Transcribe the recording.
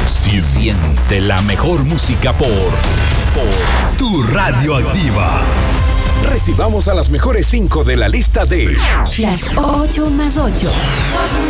Siente la mejor música por Tu Radioactiva. Recibamos a las mejores 5 de la lista de Las 8 más 8.